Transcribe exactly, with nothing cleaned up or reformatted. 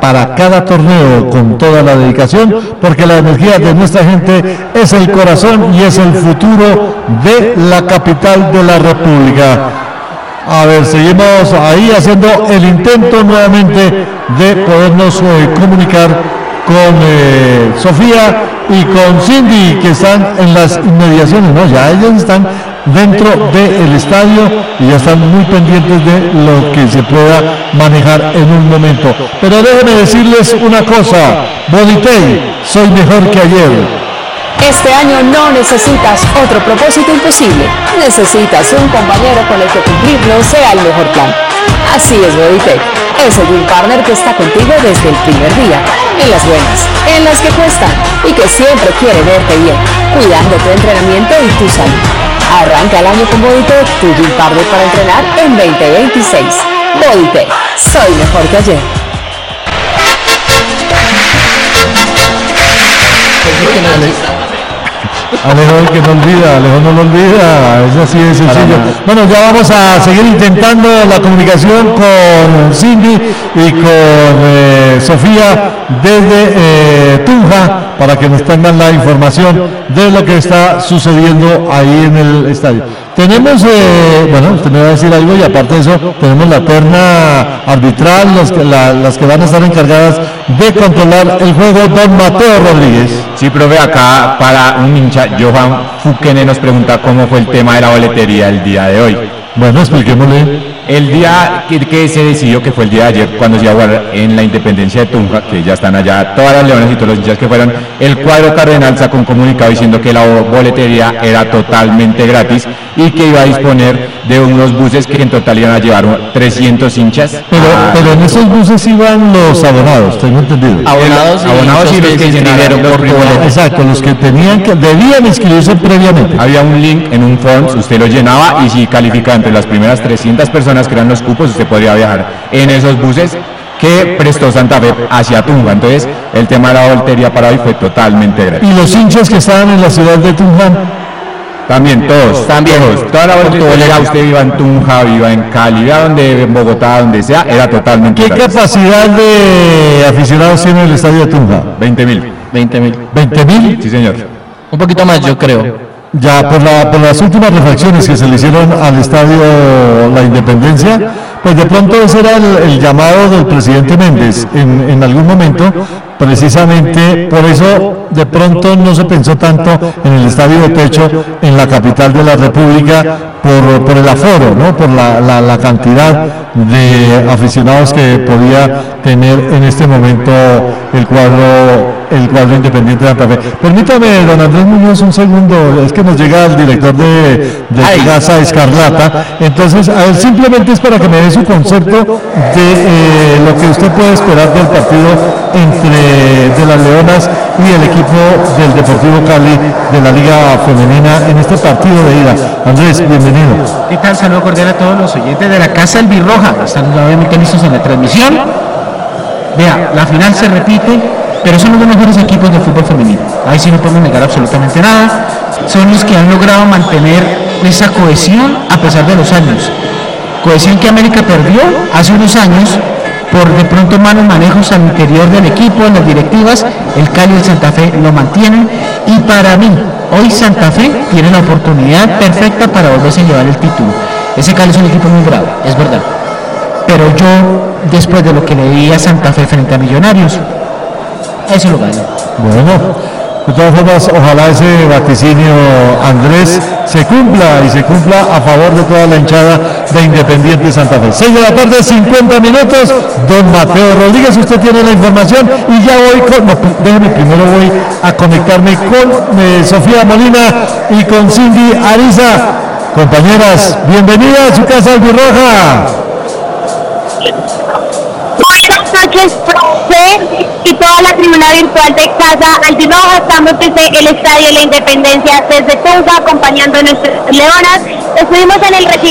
para cada torneo con toda la dedicación, porque la energía de nuestra gente es el corazón y es el futuro de la capital de la República. A ver, seguimos ahí haciendo el intento nuevamente de podernos eh, comunicar con eh, Sofía y con Cindy, que están en las inmediaciones, ¿no? Ya ellos están dentro del estadio y ya están muy pendientes de lo que se pueda manejar en un momento. Pero déjenme decirles una cosa, Bonitey, soy mejor que ayer. Este año no necesitas otro propósito imposible, necesitas un compañero con el que cumplirlo sea el mejor plan. Así es Bodytech, ese Gym Partner que está contigo desde el primer día, en las buenas, en las que cuestan y que siempre quiere verte bien, cuidando tu entrenamiento y tu salud. Arranca el año con Bodytech, tu Gym Partner para entrenar en veinte veintiséis. Bodytech, soy mejor que ayer. Alejo que no olvida, Alejo no lo olvida, es así de sencillo. Bueno, ya vamos a seguir intentando la comunicación con Cindy y con eh, Sofía desde eh, Tunja para que nos tengan la información de lo que está sucediendo ahí en el estadio. Tenemos, eh, bueno, usted me va a decir algo y aparte de eso, tenemos la terna arbitral, las que, la, las que van a estar encargadas de controlar el juego, don Mateo Rodríguez. Sí, profe, acá para un hincha, Johan Fukene nos pregunta cómo fue el tema de la boletería el día de hoy. Bueno, expliquémosle. El día que, que se decidió, que fue el día de ayer, cuando se iba a jugar en la Independencia de Tunja, que ya están allá todas las leonas y todos los hinchas que fueron, el cuadro cardenal sacó un comunicado diciendo que la boletería era totalmente gratis y que iba a disponer de unos buses que en total iban a llevar trescientos hinchas. Pero, a... pero en esos buses iban los abonados, tengo entendido. Abonados y, abonados y los que se inscribieron por boleto. Exacto, los que tenían que, debían inscribirse previamente. Había un link en un forms, usted lo llenaba y si calificaba entre las primeras trescientas personas que eran los cupos, usted podría viajar en esos buses que prestó Santa Fe hacia Tunja. Entonces, el tema de la boletería para hoy fue totalmente gratis. ¿Y los hinchas que estaban en la ciudad de Tunja? También, todos, también, todos. Toda la boletería, usted viva en Tunja, viva en Cali, viva donde, en Bogotá, donde sea, era totalmente ¿Qué gratis. capacidad de aficionados tiene el estadio de Tunja? veinte mil. veinte mil. ¿veinte mil? Sí, señor. Un poquito más, yo creo. Ya por, la, por las últimas refacciones que se le hicieron al estadio La Independencia, pues de pronto ese era el, el llamado del presidente Méndez en, en algún momento, precisamente por eso de pronto no se pensó tanto en el estadio de techo en la capital de la República por, por el aforo, ¿no? Por la, la, la cantidad de aficionados que podía tener en este momento el cuadro el cuadro Independiente de Santa Fe. Permítame, don Andrés Muñoz, un segundo, es que nos llega el director de, de Casa Escarlata, entonces a él simplemente es para que me dé su concepto de eh, lo que usted puede esperar del partido entre de las Leonas y el equipo del Deportivo Cali de la Liga Femenina en este partido de ida. Andrés, bienvenido. ¿Qué tal? Saludo cordial a todos los oyentes de la Casa Albirroja. Están obviamente listos en la transmisión. Vea, la final se repite, pero son los mejores equipos de fútbol femenino. Ahí sí no podemos negar absolutamente nada. Son los que han logrado mantener esa cohesión a pesar de los años. Cohesión que América perdió hace unos años por de pronto malos manejos al interior del equipo, en las directivas. El Cali y el Santa Fe lo mantienen. Y para mí, hoy Santa Fe tiene la oportunidad perfecta para volverse a llevar el título. Ese Cali es un equipo muy bravo, es verdad. Pero yo, después de lo que le di a Santa Fe frente a Millonarios, eso lo gano. Bueno, de todas formas, ojalá ese vaticinio, Andrés, se cumpla y se cumpla a favor de toda la hinchada de Independiente Santa Fe. seis de la tarde, cincuenta minutos. Don Mateo Rodríguez, usted tiene la información y ya voy con, no, déjeme, primero voy a conectarme con eh, Sofía Molina y con Cindy Ariza. Compañeras, bienvenida a su Casa Albirroja. Buenas noches, profe, y toda la tribuna virtual de Casa Albirroja. Estamos desde el Estadio de la Independencia, desde Tunja, acompañando a nuestras leonas. Estuvimos en el recibimiento